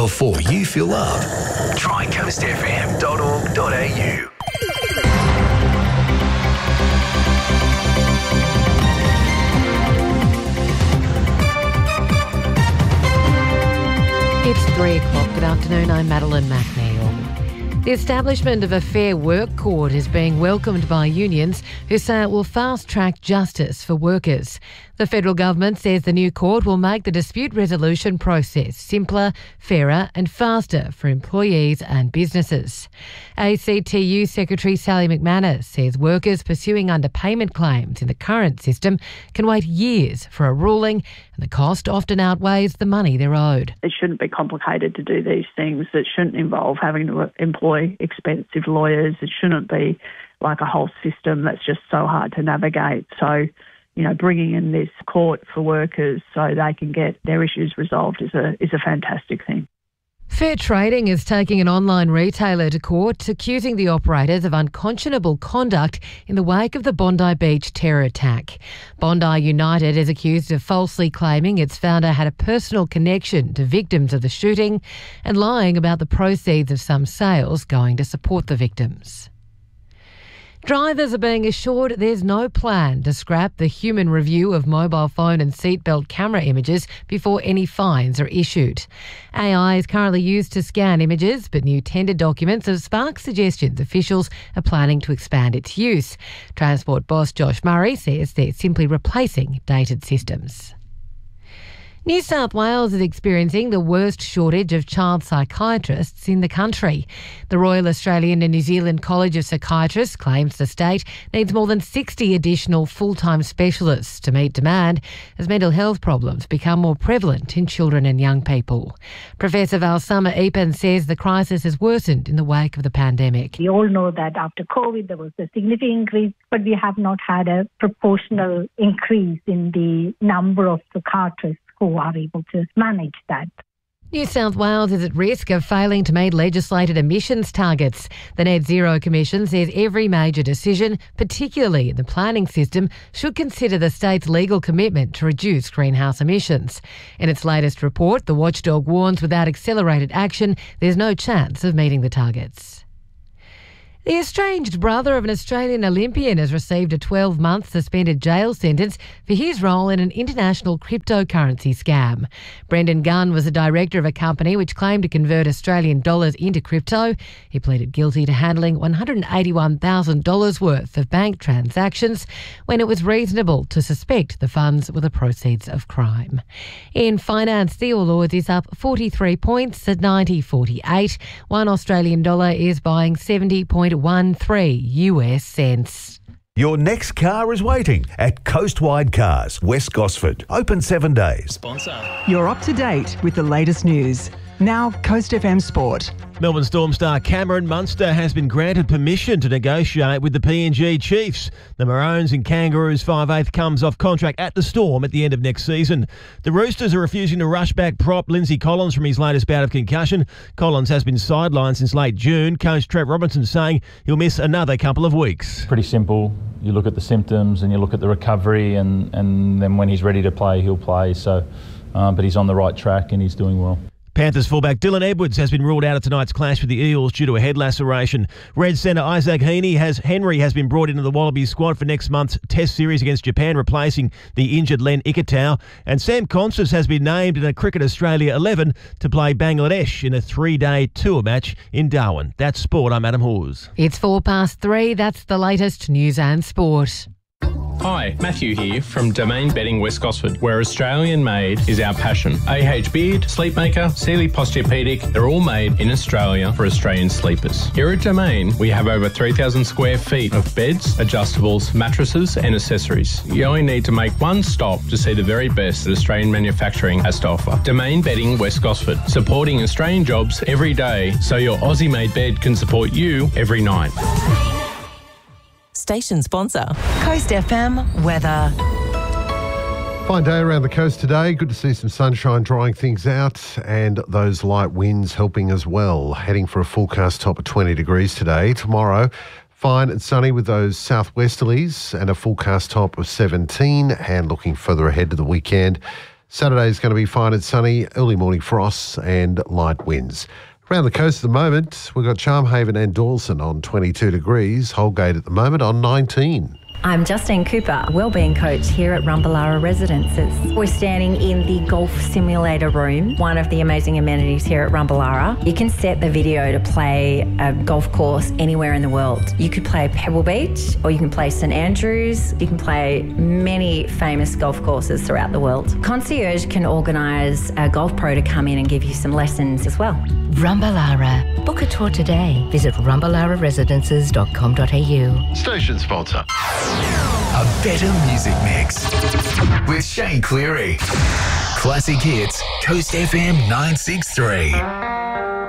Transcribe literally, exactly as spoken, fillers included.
before you feel loved. Try coast f m dot org dot a u. It's three o'clock. Good afternoon. I'm Madeline McNeil. The establishment of a Fair Work Court is being welcomed by unions who say it will fast-track justice for workers. The federal government says the new court will make the dispute resolution process simpler, fairer and faster for employees and businesses. A C T U Secretary Sally McManus says workers pursuing underpayment claims in the current system can wait years for a ruling, and the cost often outweighs the money they're owed. It shouldn't be complicated to do these things. It shouldn't involve having to employ expensive lawyers. It shouldn't be like a whole system that's just so hard to navigate. So, you know, bringing in this court for workers so they can get their issues resolved is a is a fantastic thing. Fair Trading is taking an online retailer to court, accusing the operators of unconscionable conduct in the wake of the Bondi Beach terror attack. Bondi United is accused of falsely claiming its founder had a personal connection to victims of the shooting and lying about the proceeds of some sales going to support the victims. Drivers are being assured there's no plan to scrap the human review of mobile phone and seatbelt camera images before any fines are issued. A I is currently used to scan images, but new tender documents have sparked suggestions officials are planning to expand its use. Transport boss Josh Murray says they're simply replacing dated systems. New South Wales is experiencing the worst shortage of child psychiatrists in the country. The Royal Australian and New Zealand College of Psychiatrists claims the state needs more than sixty additional full-time specialists to meet demand as mental health problems become more prevalent in children and young people. Professor Valsama Epan says the crisis has worsened in the wake of the pandemic. We all know that after COVID there was a significant increase, but we have not had a proportional increase in the number of psychiatrists who are able to manage that. New South Wales is at risk of failing to meet legislated emissions targets. The Net Zero Commission says every major decision, particularly in the planning system, should consider the state's legal commitment to reduce greenhouse emissions. In its latest report, the watchdog warns without accelerated action, there's no chance of meeting the targets. The estranged brother of an Australian Olympian has received a twelve-month suspended jail sentence for his role in an international cryptocurrency scam. Brendan Gunn was the director of a company which claimed to convert Australian dollars into crypto. He pleaded guilty to handling one hundred eighty-one thousand dollars worth of bank transactions when it was reasonable to suspect the funds were the proceeds of crime. In finance, the All Ords is up forty-three points at ninety forty-eight. One Australian dollar is buying seventy point one three U S cents. Your next car is waiting at Coastwide Cars, West Gosford. Open seven days. Sponsor. You're up to date with the latest news. Now, Coast F M Sport. Melbourne Storm star Cameron Munster has been granted permission to negotiate with the P N G Chiefs. The Maroons and Kangaroos five eighth comes off contract at the Storm at the end of next season. The Roosters are refusing to rush back prop Lindsay Collins from his latest bout of concussion. Collins has been sidelined since late June. Coach Trev Robinson saying he'll miss another couple of weeks. Pretty simple. You look at the symptoms and you look at the recovery, and, and then when he's ready to play, he'll play. So, um, but he's on the right track and he's doing well. Panthers fullback Dylan Edwards has been ruled out of tonight's clash with the Eels due to a head laceration. Red centre Isaac Heaney has Henry has been brought into the Wallabies squad for next month's Test series against Japan, replacing the injured Len Ikitau. And Sam Constance has been named in a Cricket Australia eleven to play Bangladesh in a three-day tour match in Darwin. That's sport. I'm Adam Hawes. It's four past three. That's the latest news and sport. Hi, Matthew here from Domain Bedding West Gosford, where Australian made is our passion. A H Beard, Sleepmaker, Sealy Posturepedic, they're all made in Australia for Australian sleepers. Here at Domain, we have over three thousand square feet of beds, adjustables, mattresses and accessories. You only need to make one stop to see the very best that Australian manufacturing has to offer. Domain Bedding West Gosford, supporting Australian jobs every day so your Aussie-made bed can support you every night. Station sponsor, Coast F M weather. Fine day around the coast today. Good to see some sunshine drying things out and those light winds helping as well. Heading for a forecast top of twenty degrees today. Tomorrow, fine and sunny with those southwesterlies and a forecast top of seventeen. And looking further ahead to the weekend, Saturday is going to be fine and sunny, early morning frosts and light winds. Around the coast at the moment, we've got Charmhaven and Dawson on twenty-two degrees, Holgate at the moment on nineteen. I'm Justine Cooper, wellbeing coach here at Rumballara Residences. We're standing in the golf simulator room, one of the amazing amenities here at Rumballara. You can set the video to play a golf course anywhere in the world. You could play Pebble Beach, or you can play St Andrews. You can play many famous golf courses throughout the world. Concierge can organise a golf pro to come in and give you some lessons as well. Rumballara. Book a tour today. Visit rumballara residences dot com dot a u. Station sponsor. A better music mix with Shane Cleary. Classic hits, Coast F M nine six three.